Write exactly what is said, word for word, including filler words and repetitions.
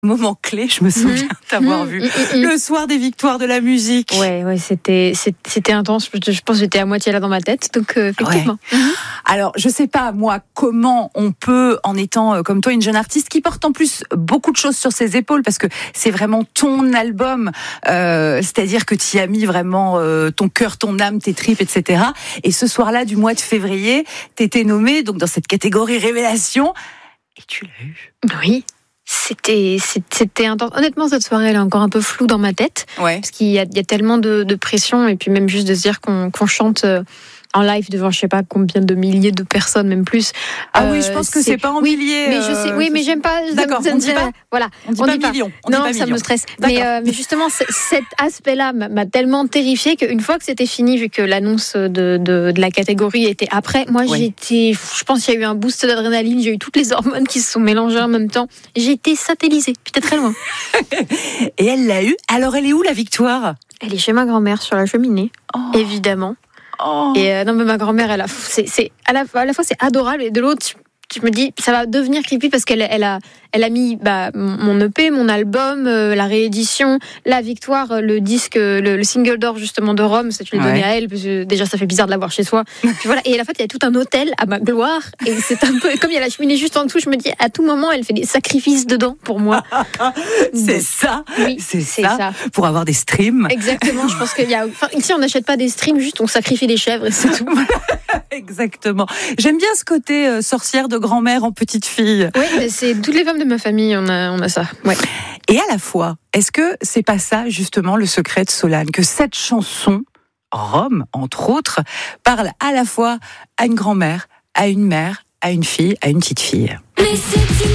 Moment clé, je me souviens mmh. t'avoir mmh. vu mmh. le soir des victoires de la musique. Ouais, ouais, c'était, c'était intense. Je, je pense que j'étais à moitié là dans ma tête, donc euh, effectivement. Ouais. Mmh. Alors, je sais pas moi comment on peut, en étant euh, comme toi une jeune artiste qui porte en plus beaucoup de choses sur ses épaules, parce que c'est vraiment ton album, euh, c'est-à-dire que tu y as mis vraiment euh, ton cœur, ton âme, tes tripes, et cetera. Et ce soir-là du mois de février, t'étais nommée donc dans cette catégorie révélation, et tu l'as eu. Oui. C'était, c'était intense. Honnêtement, cette soirée, elle est encore un peu floue dans ma tête. Ouais. Parce qu'il y a, il y a tellement de, de pression, et puis même juste de se dire qu'on, qu'on chante en live devant je sais pas combien de milliers de personnes, même plus. Ah euh, oui, je pense que c'est, c'est pas en oui, milliers. Mais je sais, oui, mais j'aime pas. D'accord, ça, on dit pas. Voilà, on dit on pas, dit millions. On non, dit pas ça millions. me stresse. Mais, euh, mais justement, cet aspect-là m'a, m'a tellement terrifiée qu'une fois que c'était fini, vu que l'annonce de, de, de la catégorie était après, moi ouais. j'étais, je pense qu'il y a eu un boost d'adrénaline, j'ai eu toutes les hormones qui se sont mélangées en même temps. J'ai été satellisée, j'étais très loin. Et elle l'a eu. Alors, elle est où la victoire? Elle est chez ma grand-mère sur la cheminée, oh. évidemment. Oh. Et euh, non, mais ma grand-mère, elle a, c'est, c'est à la, à la fois c'est adorable, et de l'autre, je me dis, ça va devenir creepy parce qu'elle, elle a, elle a mis bah, mon E P, mon album, euh, la réédition, la victoire, le disque, le, le single d'or justement de Rome, ça tu l'as ouais. donné à elle, parce que déjà ça fait bizarre de l'avoir chez soi. Puis voilà, et à la fin il y a tout un hôtel à ma gloire, et c'est un peu comme il y a la cheminée juste en dessous, je me dis à tout moment elle fait des sacrifices dedans pour moi. c'est bon. ça, oui, c'est, c'est ça, ça, pour avoir des streams. Exactement, je pense qu'il y a, enfin, ici on n'achète pas des streams, juste on sacrifie des chèvres et c'est tout. Exactement. J'aime bien ce côté euh, sorcière de grand-mère en petite fille. Oui, mais c'est toutes les femmes de ma famille, on a, on a ça. Ouais. Et à la fois, est-ce que c'est pas ça justement le secret de Solane, que cette chanson, Rome entre autres, parle à la fois à une grand-mère, à une mère, à une fille, à une petite fille.